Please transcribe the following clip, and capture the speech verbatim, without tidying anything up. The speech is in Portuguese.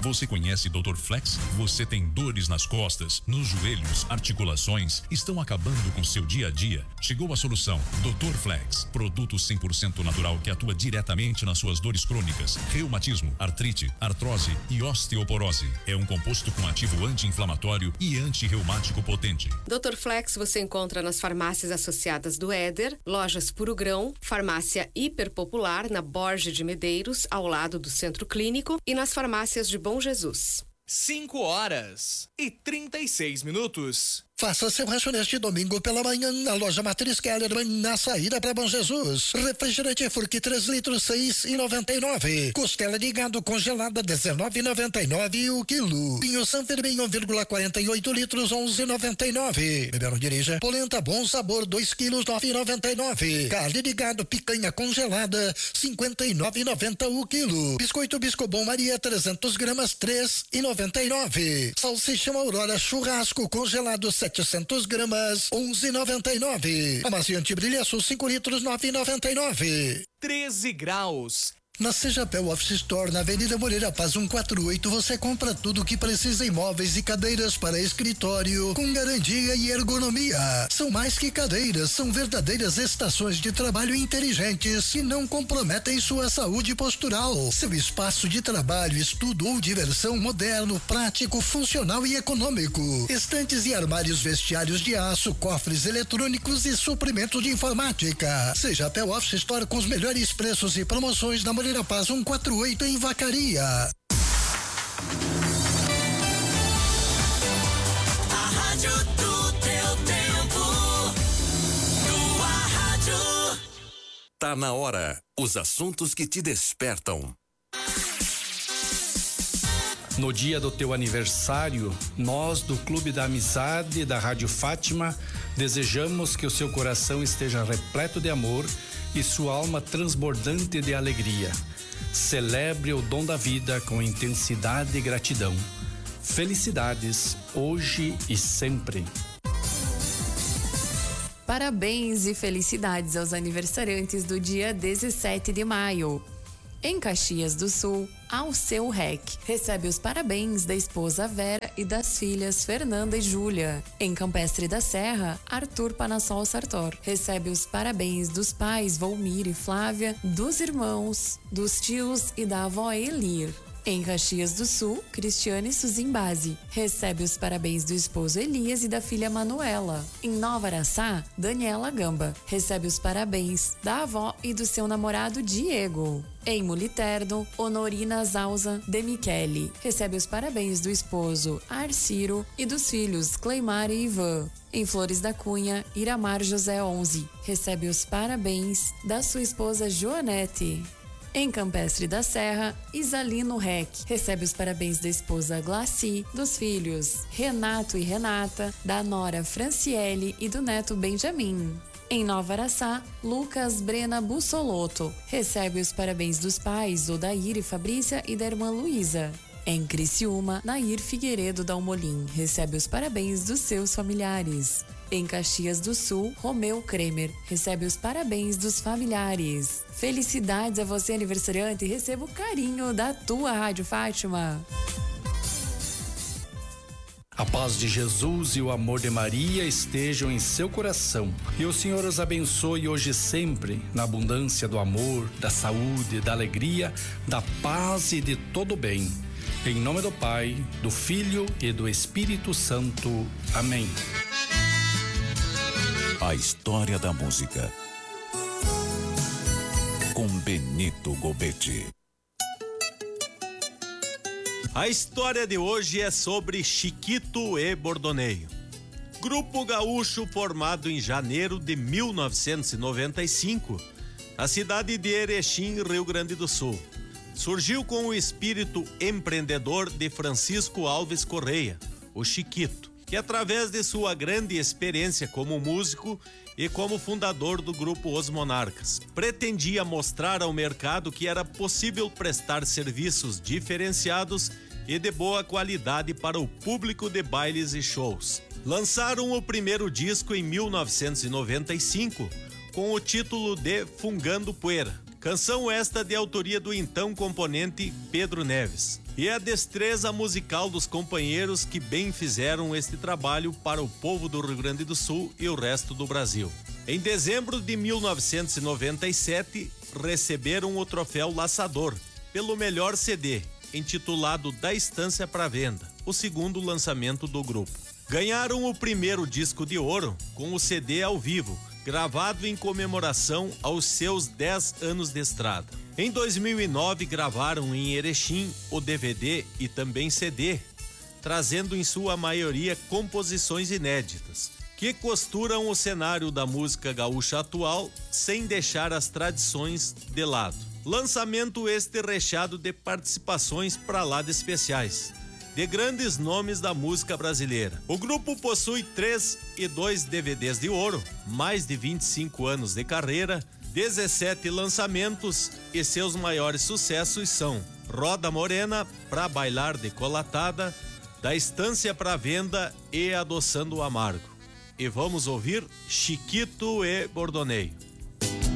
Você conhece doutor Flex? Você tem dores nas costas, nos joelhos, articulações, estão acabando com seu dia a dia? Chegou a solução. doutor Flex, produto cem por cento natural que atua diretamente nas suas dores crônicas, reumatismo, artrite, artrose e osteoporose. É um composto com ativo anti-inflamatório e anti-reumático potente. doutor Flex você encontra nas farmácias associadas do Éder, lojas Puro Grão, farmácia Hiperpopular na Borges de Medeiros, ao lado do Centro Clínico, e nas farmácias de Bom Jesus. cinco horas e trinta e seis minutos. Faça seu rancho neste domingo pela manhã na loja Matriz Kellerman, na saída para Bom Jesus. Refrigerante Furque três litros, seis e noventa e nove. Costela de gado congelada, dezenove e noventa e nove o quilo. Vinho San Firmino, um vírgula quarenta e oito litros, onze e noventa e nove. Beber não dirija. Polenta Bom Sabor, dois quilos, nove e noventa e nove. Carne de gado picanha congelada, cinquenta e nove e noventa o quilo. Biscoito Biscobom Maria, trezentos gramas, três e noventa e nove. Salsicha Aurora Churrasco congelado, setecentos gramas, onze e noventa e nove. Amaciante Brilha Sul, cinco litros, nove e noventa e nove. treze graus. Na Sejapel Office Store, na Avenida Moreira Paz cento e quarenta e oito, você compra tudo o que precisa em móveis e cadeiras para escritório, com garantia e ergonomia. São mais que cadeiras, são verdadeiras estações de trabalho inteligentes que não comprometem sua saúde postural. Seu espaço de trabalho, estudo ou diversão moderno, prático, funcional e econômico. Estantes e armários vestiários de aço, cofres eletrônicos e suprimento de informática. Sejapel Office Store com os melhores preços e promoções na Moreira Paz cento e quarenta e oito em Vacaria. A rádio do teu tempo. Tua rádio. Tá na hora. Os assuntos que te despertam. No dia do teu aniversário, nós do Clube da Amizade da Rádio Fátima desejamos que o seu coração esteja repleto de amor e sua alma transbordante de alegria. Celebre o dom da vida com intensidade e gratidão. Felicidades, hoje e sempre. Parabéns e felicidades aos aniversariantes do dia dezessete de maio. Em Caxias do Sul, Alceu Rec recebe os parabéns da esposa Vera e das filhas Fernanda e Júlia. Em Campestre da Serra, Arthur Panassol Sartor recebe os parabéns dos pais Volmir e Flávia, dos irmãos, dos tios e da avó Elir. Em Caxias do Sul, Cristiane Suzimbase recebe os parabéns do esposo Elias e da filha Manuela. Em Nova Araçá, Daniela Gamba recebe os parabéns da avó e do seu namorado Diego. Em Muliterno, Honorina Zausa de Michele recebe os parabéns do esposo Arciro e dos filhos Cleimar e Ivan. Em Flores da Cunha, Iramar José onze recebe os parabéns da sua esposa Joanete. Em Campestre da Serra, Isalino Rec recebe os parabéns da esposa Glaci, dos filhos Renato e Renata, da nora Franciele e do neto Benjamin. Em Nova Araçá, Lucas Brena Bussolotto recebe os parabéns dos pais Odair e Fabrícia e da irmã Luísa. Em Criciúma, Nair Figueiredo Dalmolin recebe os parabéns dos seus familiares. Em Caxias do Sul, Romeu Kremer recebe os parabéns dos familiares. Felicidades a você, aniversariante, e receba o carinho da tua Rádio Fátima. A paz de Jesus e o amor de Maria estejam em seu coração. E o Senhor os abençoe hoje e sempre, na abundância do amor, da saúde, da alegria, da paz e de todo o bem. Em nome do Pai, do Filho e do Espírito Santo. Amém. A história da música. Com Benito Gobetti. A história de hoje é sobre Chiquito e Bordoneio. Grupo gaúcho formado em janeiro de mil novecentos e noventa e cinco, na cidade de Erechim, Rio Grande do Sul. Surgiu com o espírito empreendedor de Francisco Alves Correia, o Chiquito, que através de sua grande experiência como músico e como fundador do grupo Os Monarcas, pretendia mostrar ao mercado que era possível prestar serviços diferenciados e de boa qualidade para o público de bailes e shows. Lançaram o primeiro disco em mil novecentos e noventa e cinco com o título de Fungando Poeira, Canção esta de autoria do então componente Pedro Neves. E a destreza musical dos companheiros que bem fizeram este trabalho para o povo do Rio Grande do Sul e o resto do Brasil. Em dezembro de mil novecentos e noventa e sete, receberam o troféu Laçador pelo melhor C D, intitulado Da Estância para Venda, o segundo lançamento do grupo. Ganharam o primeiro disco de ouro com o C D ao vivo, gravado em comemoração aos seus dez anos de estrada. Em dois mil e nove, gravaram em Erechim o D V D e também C D, trazendo em sua maioria composições inéditas, que costuram o cenário da música gaúcha atual sem deixar as tradições de lado. Lançamento este recheado de participações pra lá de especiais, de grandes nomes da música brasileira. O grupo possui três e dois D V Ds de ouro, mais de vinte e cinco anos de carreira, dezessete lançamentos e seus maiores sucessos são Roda Morena, Pra Bailar Decolatada, Da Estância pra Venda e Adoçando o Amargo. E vamos ouvir Chiquito e Bordoneio.